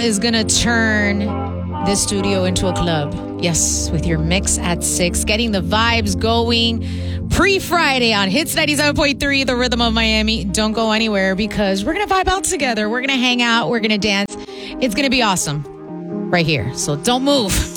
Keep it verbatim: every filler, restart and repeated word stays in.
is going to turn this studio into a club. Yes, with your mix at six, getting the vibes going pre-Friday on Hits ninety-seven point three, The Rhythm of Miami. Don't go anywhere because we're going to vibe out together. We're going to hang out. We're going to dance. It's going to be awesome right here. So don't move.